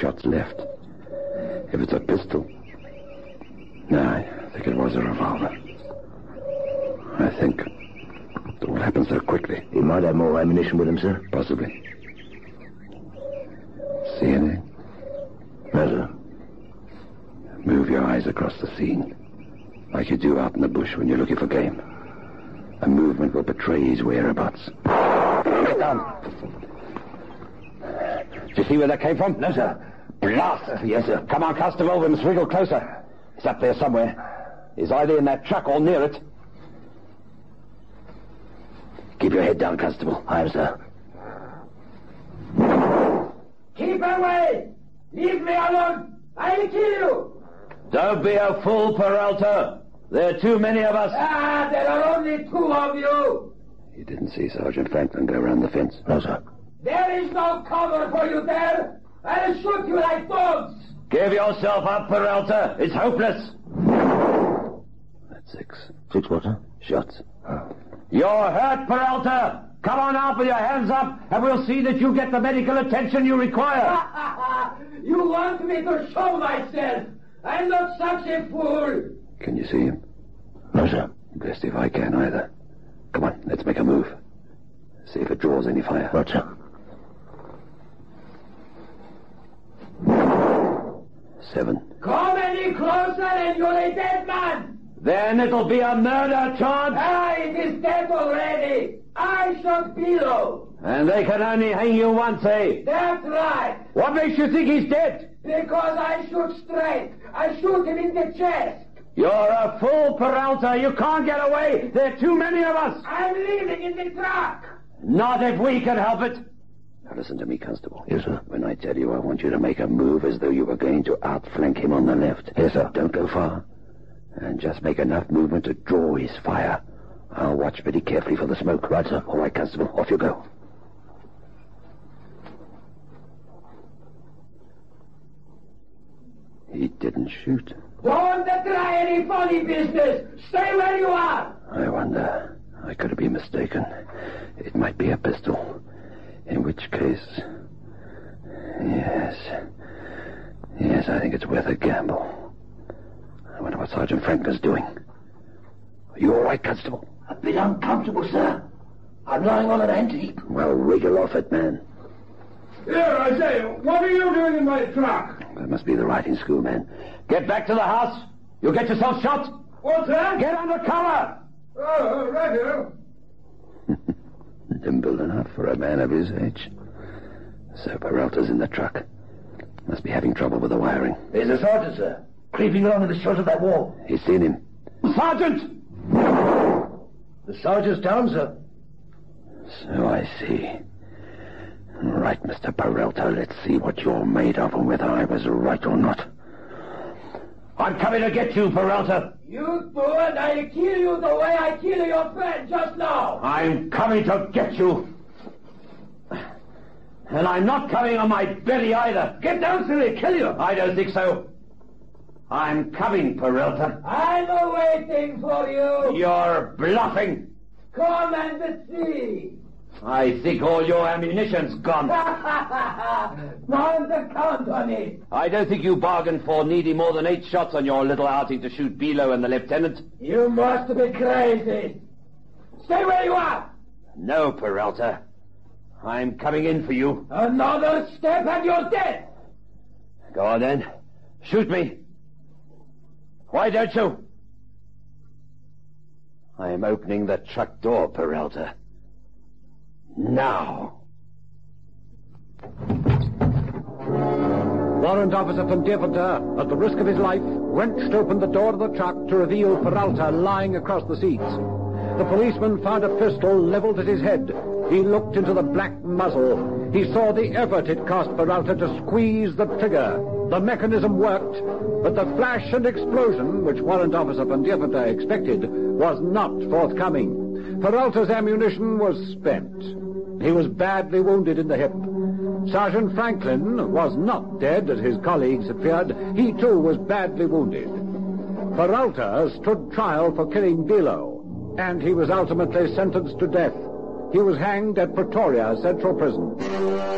shots left. If it's a pistol... No, I think it was a revolver. I think... It will happen so quickly. He might have more ammunition with him, sir. Possibly. See anything? No, sir. Move your eyes across the scene, like you do out in the bush when you're looking for game. A movement will betray his whereabouts. Get down. Did you see where that came from? No, sir. Blast! Yes, sir. Come on, Constable, we must wriggle closer. He's up there somewhere. He's either in that truck or near it. Keep your head down, Constable. I am, sir. Keep away! Leave me alone! I'll kill you! Don't be a fool, Peralta. There are too many of us. There are only 2 of you! You didn't see Sergeant Franklin go around the fence? No, sir. There is no cover for you there! I'll shoot you like dogs! Give yourself up, Peralta. It's hopeless. That's 6. 6 what, sir? Shots. You're hurt, Peralta. Come on out with your hands up, and we'll see that you get the medical attention you require. You want me to show myself? I'm not such a fool! Can you see him? No, sir. Best if I can either. Come on, let's make a move. See if it draws any fire. Right, sir. 7. Come any closer and you're a dead man! Then it'll be a murder charge. It is dead already! I shot Bilo! And they can only hang you once, eh? That's right! What makes you think he's dead? Because I shoot straight! I shoot him in the chest! You're a fool, Peralta. You can't get away. There are too many of us. I'm leaving in the truck! Not if we can help it. Now listen to me, Constable. Yes, sir. When I tell you, I want you to make a move as though you were going to outflank him on the left. Yes, sir. Don't go far. And just make enough movement to draw his fire. I'll watch pretty carefully for the smoke. Right, sir. All right, Constable. Off you go. He didn't shoot. Don't try any funny business! Stay where you are! I wonder. I could be mistaken. It might be a pistol. In which case... Yes, I think it's worth a gamble. I wonder what Sergeant Franklin's doing. Are you all right, Constable? A bit uncomfortable, sir. I'm lying on an ant heap. Well, wriggle off it, man. Here, I say, what are you doing in my truck? That must be the riding school, man. Get back to the house. You'll get yourself shot. What's that? Get under cover. Oh, right here. Nimble enough for a man of his age. So Peralta's in the truck. Must be having trouble with the wiring. There's a sergeant, sir. Creeping along in the short of that wall. He's seen him. Sergeant! The sergeant's down, sir. So I see. Right, Mr. Peralta, let's see what you're made of and whether I was right or not. I'm coming to get you, Peralta. You do and I'll kill you the way I killed your friend just now. I'm coming to get you. And I'm not coming on my belly either. Get down, so they kill you. I don't think so. I'm coming, Peralta. I'm waiting for you. You're bluffing. Come and see. I think all your ammunition's gone. Don't count on it. I don't think you bargained for needing more than 8 shots on your little outing to shoot Bilo and the lieutenant. You must be crazy. Stay where you are. No, Peralta. I'm coming in for you. Another step and you're dead. Go on then. Shoot me. Why don't you? I'm opening the truck door, Peralta. Now. Warrant Officer Van Deventer, at the risk of his life, wrenched open the door of the truck to reveal Peralta lying across the seats. The policeman found a pistol leveled at his head. He looked into the black muzzle. He saw the effort it cost Peralta to squeeze the trigger. The mechanism worked, but the flash and explosion, which Warrant Officer Van Deventer expected, was not forthcoming. Peralta's ammunition was spent. He was badly wounded in the hip. Sergeant Franklin was not dead, as his colleagues had feared. He, too, was badly wounded. Peralta stood trial for killing Bilo, and he was ultimately sentenced to death. He was hanged at Pretoria Central Prison.